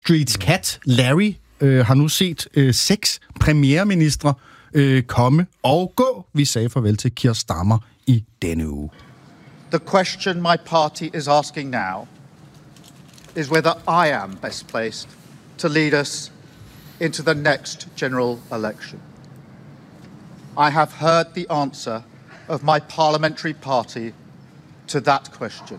Streets cat, Larry, har nu set 6 premierministre komme og gå. Vi sagde farvel til Keir Starmer i denne uge. The question my party is asking now is whether I am best placed to lead us into the next general election. I have heard the answer of my parliamentary party to that question,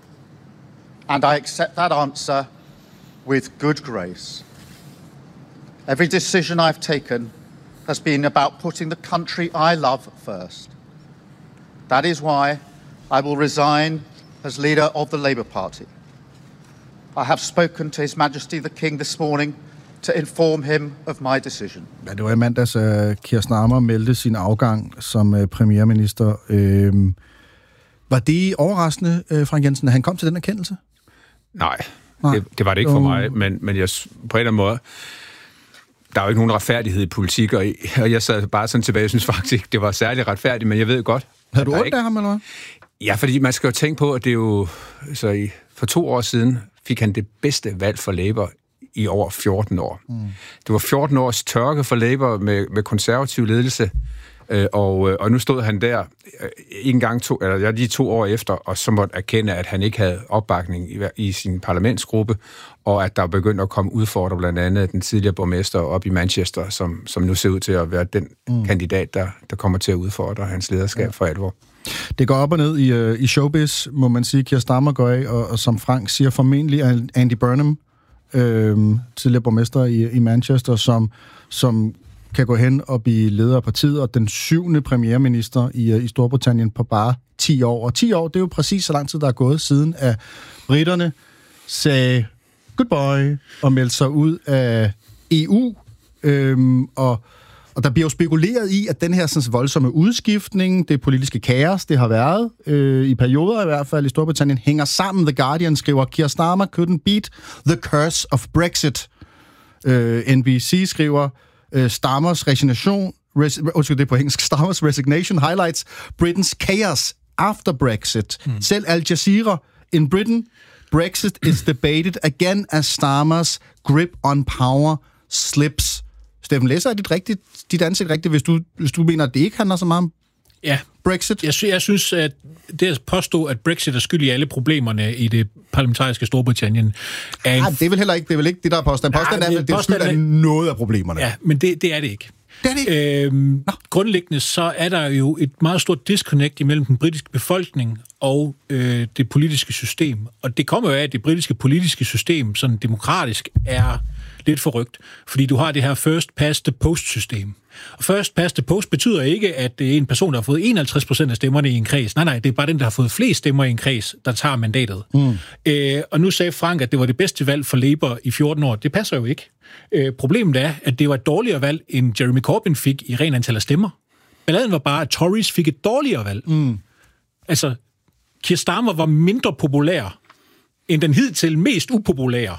and I accept that answer with good grace. Every decision I've taken has been about putting the country I love first. That is why I will resign as leader of the Labour Party. I have spoken to His Majesty the King this morning to inform him of my decision. Ja, det var i mandags, Keir Starmer meldte sin afgang som premierminister. Var det overraskende, Frank Jensen, at han kom til den erkendelse? Nej. Det var det ikke for mig, men jeg, på en eller anden måde, der er jo ikke nogen retfærdighed i politik, og jeg sad bare sådan tilbage, jeg synes faktisk, det var særlig retfærdigt, men jeg ved godt. Har du ondt af ham, eller hvad? Ja, fordi man skal jo tænke på, at det er jo, for 2 år siden fik han det bedste valg for Labour i over 14 år. Det var 14 års tørke for Labour med konservativ ledelse, og nu stod han der lige 2 år efter, og så måtte erkende, at han ikke havde opbakning i sin parlamentsgruppe, og at der begyndte at komme udfordringer, blandt andet den tidligere borgmester op i Manchester, som nu ser ud til at være den kandidat, der kommer til at udfordre hans lederskab for alvor. Det går op og ned i showbiz, må man sige. Keir Starmer går af, og som Frank siger, formentlig Andy Burnham, tidligere borgmester i Manchester, som kan gå hen og blive leder af partiet, og den 7. premierminister i Storbritannien på bare 10 år. Og 10 år, det er jo præcis så lang tid, der er gået siden, at briterne sagde goodbye og meldte sig ud af EU. Og der bliver jo spekuleret i, at den her sådan, voldsomme udskiftning, det politiske kaos, det har været, i perioder i hvert fald i Storbritannien, hænger sammen. The Guardian skriver, Keir Starmer couldn't beat the curse of Brexit. NBC skriver, Starmers resignation highlights Britain's chaos after Brexit. Selv Al Jazeera in Britain, Brexit is debated again as Starmers grip on power slips. Steffen, læser er dit ansigt rigtigt, hvis du mener, at det ikke handler så meget om Brexit? Jeg synes, at det at påstå, at Brexit er skyld i alle problemerne i det parlamentariske Storbritannien... det er vel heller ikke det, der er påstand. Påstand er, at det er skyld af noget af problemerne. Ja, men det er det ikke. Det er det ikke. Grundlæggende så er der jo et meget stort disconnect imellem den britiske befolkning og det politiske system. Og det kommer jo af, at det britiske politiske system, sådan demokratisk, er lidt forrygt. Fordi du har det her first past the post-system. Og first past the post betyder ikke, at det er en person, der har fået 51% af stemmerne i en kreds. Nej, det er bare den, der har fået flest stemmer i en kreds, der tager mandatet. Og nu sagde Frank, at det var det bedste valg for Labour i 14 år. Det passer jo ikke. Problemet er, at det var et dårligere valg, end Jeremy Corbyn fik i ren antal af stemmer. Balladen var bare, at Tories fik et dårligere valg. Altså, Keir Starmer var mindre populær end den hidtil mest upopulære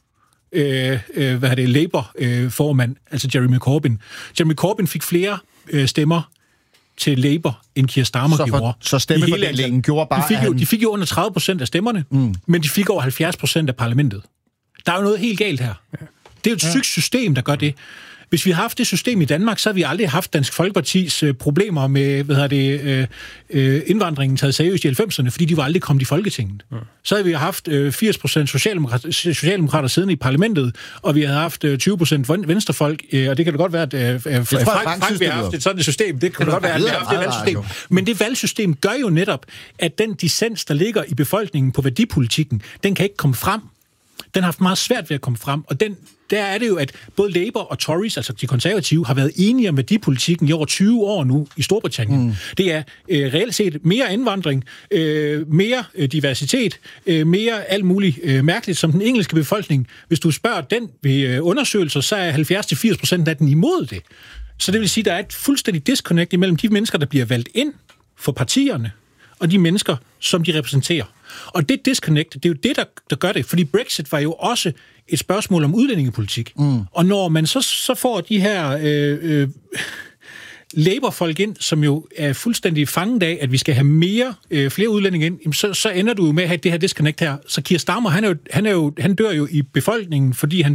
Labour-formand, altså Jeremy Corbyn. Jeremy Corbyn fik flere stemmer til Labour, end Keir Starmer gjorde. Så stemmefordelingen gjorde bare, de fik jo under 30% af stemmerne, men de fik over 70% af parlamentet. Der er jo noget helt galt her. Ja. Det er jo et sygt system, der gør det. Hvis vi har haft det system i Danmark, så har vi aldrig haft Dansk Folkepartis problemer med indvandringen taget seriøst i 90'erne, fordi de var aldrig kommet i Folketinget. Ja. Så havde vi haft 80% socialdemokrater siddende i parlamentet, og vi havde haft 20% venstrefolk, og det kan det godt være, at Frank vil have haft et sådan et system. Det kan det godt være, at vi har haft et valgsystem. Men det valgsystem gør jo netop, at den dissens, der ligger i befolkningen på værdipolitikken, den kan ikke komme frem. Den har haft meget svært ved at komme frem, og der er det jo, at både Labour og Tories, altså de konservative, har været enige om værdipolitikken i over 20 år nu i Storbritannien. Det er reelt set mere indvandring, mere diversitet, mere alt muligt mærkeligt, som den engelske befolkning. Hvis du spørger den ved undersøgelser, så er 70-80% af den imod det. Så det vil sige, at der er et fuldstændig disconnect imellem de mennesker, der bliver valgt ind for partierne, og de mennesker, som de repræsenterer. Og det disconnect, det er jo det, der gør det, fordi Brexit var jo også et spørgsmål om udlændingepolitik. Og når man så får de her Labour-folk ind, som jo er fuldstændig fanget af, at vi skal have flere udlændinge ind, så ender du med at have det her disconnect her. Så Keir Starmer, han dør jo i befolkningen, fordi han